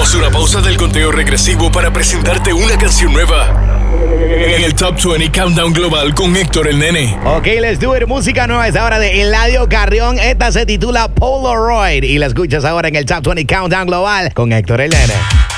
Hacemos una pausa del conteo regresivo para presentarte una canción nueva en el Top 20 Countdown Global con Héctor el Nene. Ok, let's do it. Música nueva es ahora de Eladio Carrión. Esta se titula Polaroid y la escuchas ahora en el Top 20 Countdown Global con Héctor el Nene.